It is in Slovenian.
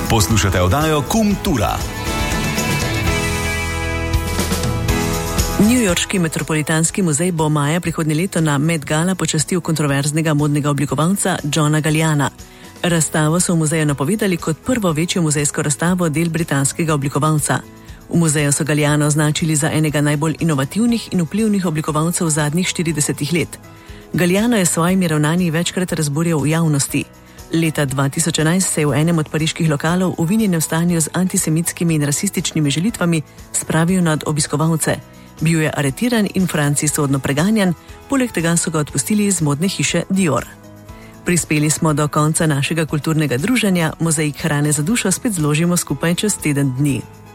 Poslušate oddajo Kultura. Newyorški metropolitanski muzej bo maja prihodnje leto na Met Gala počastil kontroverznega modnega oblikovalca Johna Galliana. Razstavo so v muzeju napovedali kot prvo večjo muzejsko razstavo del britanskega oblikovalca. V muzeju so Galliana označili za enega najbolj inovativnih in vplivnih oblikovalcev zadnjih 40 let. Galliano je s svojimi ravnanji večkrat razburjal v javnosti. Leta 2011 se je v enem od pariških lokalov v vinjenem stanju z antisemitskimi in rasističnimi želitvami spravil nad obiskovalce. Bil je aretiran in Franciji sodno preganjan, poleg tega so ga odpustili iz modne hiše Dior. Prispeli smo do konca našega kulturnega druženja, mozaik hrane za dušo spet zložimo skupaj čez teden dni.